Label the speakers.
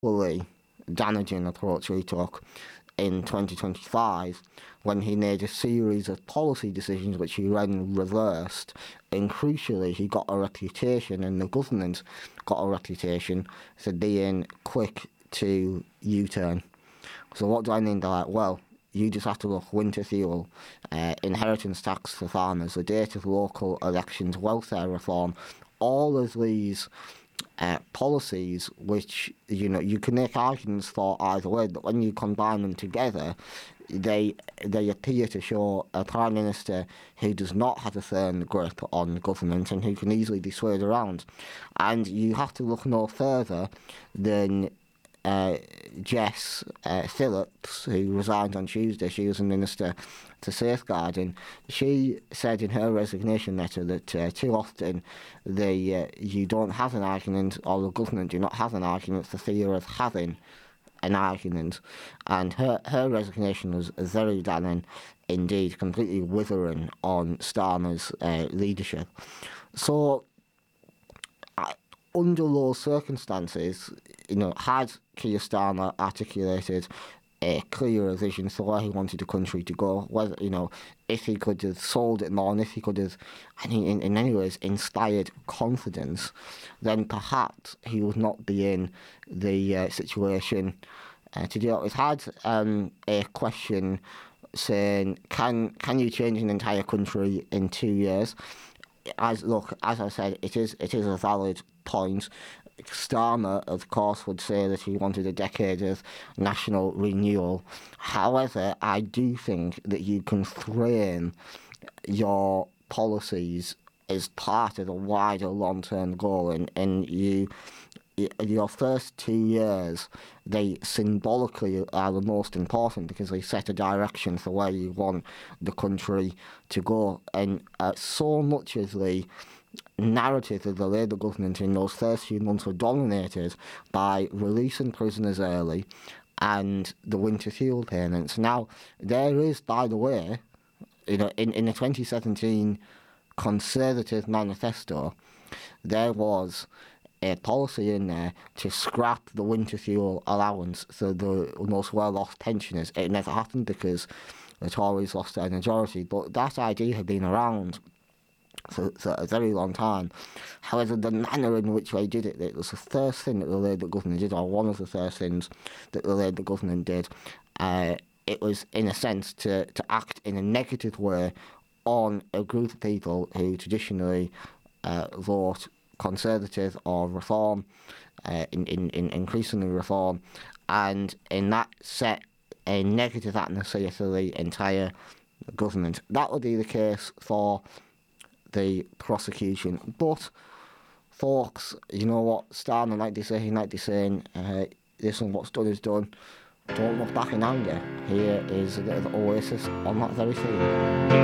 Speaker 1: equally damaging approach he took in 2025 when he made a series of policy decisions which he then reversed. And crucially, he got a reputation, and the government got a reputation for being quick to U-turn. So what do I mean by that? Well, you just have to look: winter fuel, inheritance tax for farmers, the date of local elections, welfare reform, all of these policies which, you can make arguments for either way, but when you combine them together, they appear to show a Prime Minister who does not have a firm grip on government and who can easily be swayed around. And you have to look no further than Jess Phillips, who resigned on Tuesday. She was a Minister for Safeguarding. She said in her resignation letter that too often you don't have an argument, or the government do not have an argument for fear of having an argument. And her resignation was very damning indeed, completely withering on Starmer's leadership. So under those circumstances, had Keir Starmer articulated a clearer vision for where he wanted the country to go, whether, if he could have sold it more, and if he could have, in many ways, inspired confidence, then perhaps he would not be in the situation to do it. We've had a question saying, can you change an entire country in 2 years? As I said, it is a valid point. Starmer, of course, would say that he wanted a decade of national renewal. However, I do think that you can frame your policies as part of a wider long-term goal, and your first 2 years, they symbolically are the most important because they set a direction for where you want the country to go. And so much of the narrative of the Labour government in those first few months were dominated by releasing prisoners early and the winter fuel payments. Now, there is, by the way, in the 2017 Conservative manifesto, there was a policy in there to scrap the winter fuel allowance for the most well-off pensioners. It never happened because the Tories lost their majority, but that idea had been around for a very long time. However, the manner in which they did it was the first thing that the Labour government did, or one of the first things that the Labour government did. It was, in a sense, to act in a negative way on a group of people who traditionally vote Conservative or Reform, in increasingly Reform, and in that set a negative atmosphere for the entire government. That would be the case for the prosecution. But, folks, you know what Starmer might be saying? He might be saying, listen, what's done is done. Don't look back in anger. Here is a bit of Oasis on that very theme.